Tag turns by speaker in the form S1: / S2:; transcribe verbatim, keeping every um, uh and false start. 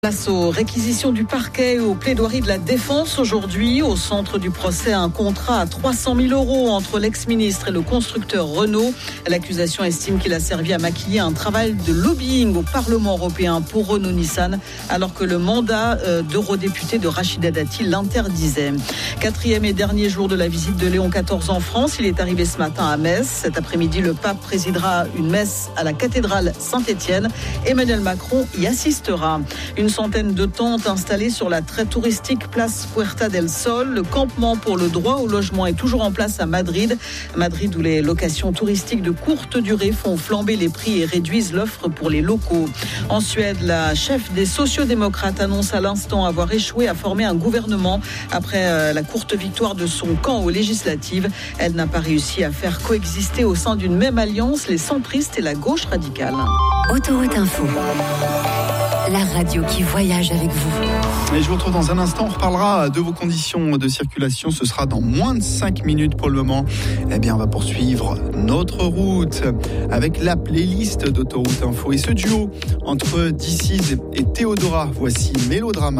S1: Place aux réquisitions du parquet et aux plaidoiries de la défense aujourd'hui. Au centre du procès, un contrat à trois cent mille euros entre l'ex-ministre et le constructeur Renault. L'accusation estime qu'il a servi à maquiller un travail de lobbying au Parlement européen pour Renault-Nissan, alors que le mandat d'eurodéputé de Rachida Dati l'interdisait. Quatrième et dernier jour de la visite de Léon quatorze en France. Il est arrivé ce matin à Metz. Cet après-midi, le pape présidera une messe à la cathédrale Saint-Étienne. Emmanuel Macron y assistera. Une centaine de tentes installées sur la très touristique place Puerta del Sol. Le campement pour le droit au logement est toujours en place à Madrid. Madrid où les locations touristiques de courte durée font flamber les prix et réduisent l'offre pour les locaux. En Suède, la chef des sociodémocrates annonce à l'instant avoir échoué à former un gouvernement après la courte victoire de son camp aux législatives. Elle n'a pas réussi à faire coexister au sein d'une même alliance les centristes et la gauche radicale.
S2: Autoroute Info. La radio qui voyage avec vous.
S3: Et je vous retrouve dans un instant. On reparlera de vos conditions de circulation. Ce sera dans moins de cinq minutes pour le moment. Eh bien, on va poursuivre notre route avec la playlist d'Autoroute Info et ce duo entre D C et Théodora. Voici Mélodrama.